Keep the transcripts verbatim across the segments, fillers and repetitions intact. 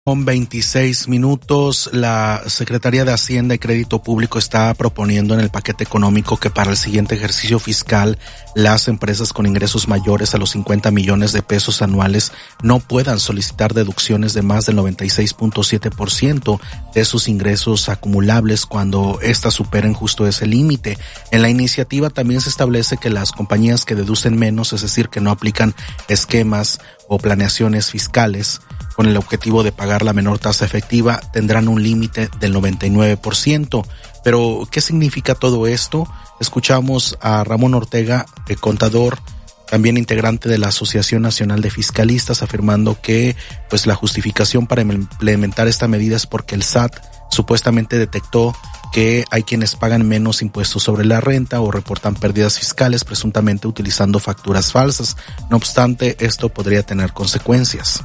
Con veintiséis minutos, la Secretaría de Hacienda y Crédito Público está proponiendo en el paquete económico que para el siguiente ejercicio fiscal las empresas con ingresos mayores a los cincuenta millones de pesos anuales no puedan solicitar deducciones de más del noventa y seis punto siete por ciento de sus ingresos acumulables cuando éstas superen justo ese límite. En la iniciativa también se establece que las compañías que deducen menos, es decir, que no aplican esquemas o planeaciones fiscales con el objetivo de pagar la menor tasa efectiva, tendrán un límite del noventa y nueve por ciento. Pero, ¿qué significa todo esto? Escuchamos a Ramón Ortega, eh, contador, también integrante de la Asociación Nacional de Fiscalistas, afirmando que pues la justificación para implementar esta medida es porque el S A T supuestamente detectó que hay quienes pagan menos impuestos sobre la renta o reportan pérdidas fiscales presuntamente utilizando facturas falsas. No obstante, esto podría tener consecuencias.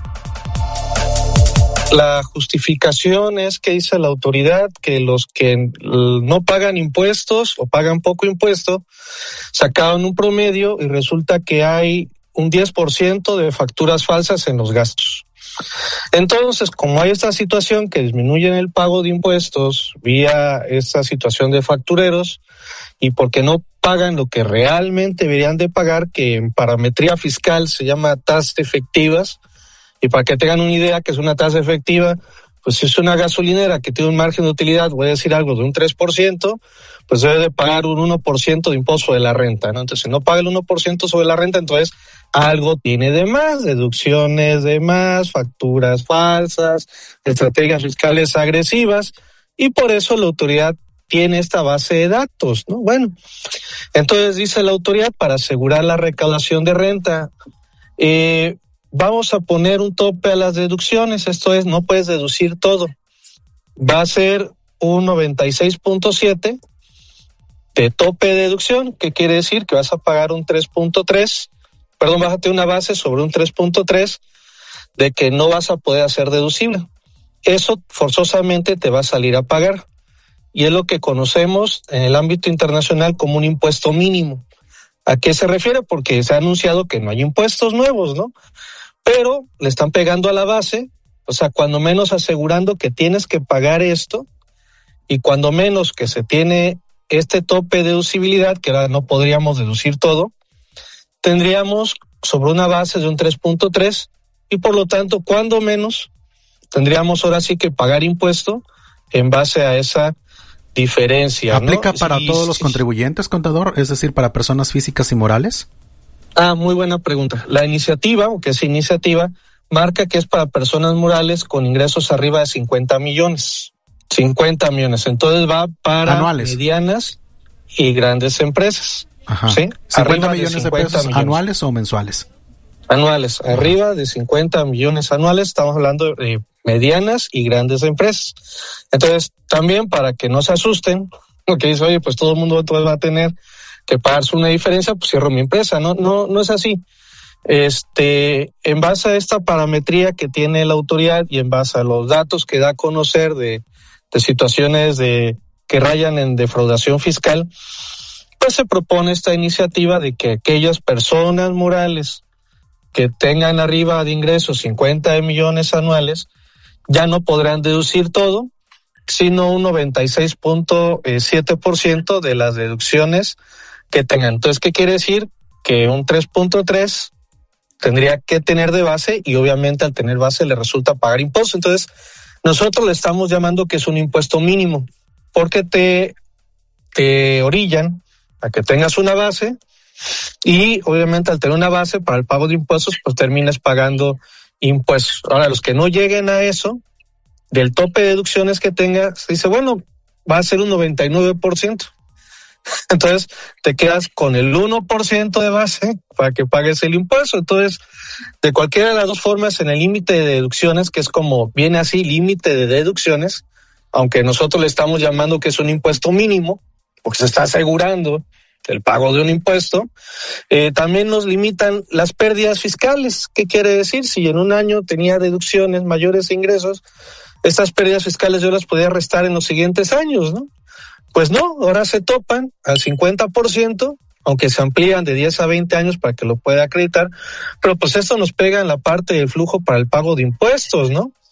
La justificación es que dice la autoridad que los que no pagan impuestos o pagan poco impuesto sacaban un promedio y resulta que hay un diez por ciento de facturas falsas en los gastos. Entonces, como hay esta situación que disminuyen el pago de impuestos vía esta situación de factureros y porque no pagan lo que realmente deberían de pagar, que en parametría fiscal se llama tasas efectivas, y para que tengan una idea que es una tasa efectiva, pues si es una gasolinera que tiene un margen de utilidad, voy a decir algo, de un tres por ciento, pues debe de pagar un uno por ciento de impuesto sobre la renta, ¿no? Entonces, si no paga el uno por ciento sobre la renta, entonces algo tiene de más, deducciones de más, facturas falsas, estrategias fiscales agresivas, y por eso la autoridad tiene esta base de datos, ¿no? Bueno, entonces dice la autoridad, para asegurar la recaudación de renta, eh, vamos a poner un tope a las deducciones, esto es, no puedes deducir todo. Va a ser un noventa y seis punto siete de tope de deducción, que quiere decir que vas a pagar un tres punto tres, perdón, vas a tener una base sobre un tres punto tres de que no vas a poder hacer deducible. Eso forzosamente te va a salir a pagar. Y es lo que conocemos en el ámbito internacional como un impuesto mínimo. ¿A qué se refiere? Porque se ha anunciado que no hay impuestos nuevos, ¿no? Pero le están pegando a la base, o sea, cuando menos asegurando que tienes que pagar esto, y cuando menos que se tiene este tope de deducibilidad, que ahora no podríamos deducir todo, tendríamos sobre una base de un tres punto tres, y por lo tanto, cuando menos, tendríamos ahora sí que pagar impuesto en base a esa diferencia, ¿no? ¿Aplica para sí, todos los sí. contribuyentes, contador? Es decir, para personas físicas y morales. Ah, muy buena pregunta. La iniciativa, o que es iniciativa, marca que es para personas morales con ingresos arriba de cincuenta millones. cincuenta millones. Entonces va para anuales, medianas y grandes empresas. Ajá. ¿Sí? cincuenta Arriba millones de, de pesos millones. anuales o mensuales. Anuales. Ajá. Arriba de cincuenta millones anuales. Estamos hablando de medianas y grandes empresas. Entonces, también para que no se asusten, porque dice, oye, pues todo el mundo entonces va a tener que pagarse una diferencia, pues cierro mi empresa. No, no, no es así. Este, en base a esta parametría que tiene la autoridad y en base a los datos que da a conocer de, de situaciones de que rayan en defraudación fiscal, pues se propone esta iniciativa de que aquellas personas morales que tengan arriba de ingresos cincuenta millones anuales ya no podrán deducir todo, sino un noventa y seis punto siete por ciento de las deducciones que tengan. Entonces, ¿qué quiere decir? Que un tres punto tres tendría que tener de base y obviamente al tener base le resulta pagar impuestos. Entonces, nosotros le estamos llamando que es un impuesto mínimo porque te, te orillan a que tengas una base y obviamente al tener una base para el pago de impuestos, pues terminas pagando impuestos. Ahora, los que no lleguen a eso, del tope de deducciones que tenga, se dice, bueno, va a ser un noventa y nueve por ciento. Entonces te quedas con el uno por ciento de base para que pagues el impuesto. Entonces, de cualquiera de las dos formas, en el límite de deducciones, que es como viene así, límite de deducciones, aunque nosotros le estamos llamando que es un impuesto mínimo, porque se está asegurando el pago de un impuesto, eh, también nos limitan las pérdidas fiscales. ¿Qué quiere decir? Si en un año tenía deducciones mayores e ingresos, estas pérdidas fiscales yo las podía restar en los siguientes años, ¿no? Pues no, ahora se topan al cincuenta por ciento, aunque se amplían de diez a veinte años para que lo pueda acreditar, pero pues esto nos pega en la parte del flujo para el pago de impuestos, ¿no?